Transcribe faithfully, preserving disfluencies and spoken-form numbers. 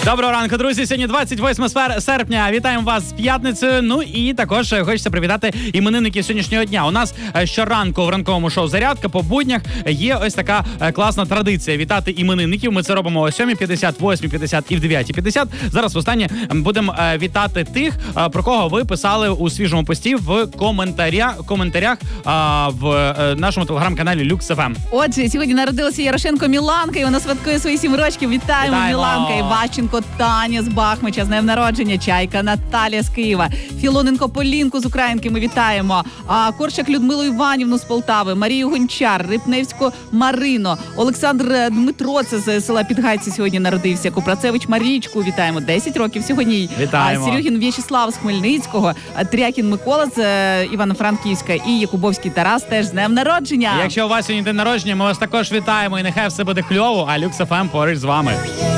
Доброго ранку, друзі. Сьогодні двадцять восьме серпня. Вітаємо вас з п'ятницею. Ну і також хочеться привітати іменинників сьогоднішнього дня. У нас щоранку в ранковому шоу «Зарядка» по буднях є ось така класна традиція вітати іменинників. Ми це робимо о сьомій п'ятдесят, восьмій п'ятдесят і в дев'ятій п'ятдесят. Зараз востаннє будемо вітати тих, про кого ви писали у свіжому пості в коментарях, коментарях в нашому телеграм-каналі Люкс еф ем. Отже, сьогодні народилася Ярошенко Міланка, і вона святкує свої сім років. Вітаємо, Вітаємо. Міланка, Іващенко Таня з Бахмача, з днем народження, Чайка Наталія з Києва, Філоненко Полінку з Українки ми вітаємо, а Коршак Людмилу Іванівну з Полтави, Марію Гончар, Рипневську Марину, Олександр Дмитро, це з села Підгайці сьогодні народився, Купрацевич Марічку вітаємо, десять років сьогодні. Вітаємо. Серюгін В'ячеслав з Хмельницького, Трякін Микола з Івано-Франківська і Якубовський Тарас теж з днем народження. Якщо у вас сьогодні день народження, ми вас також вітаємо і нехай все буде кльово, а Люкс еф ем поруч з вами.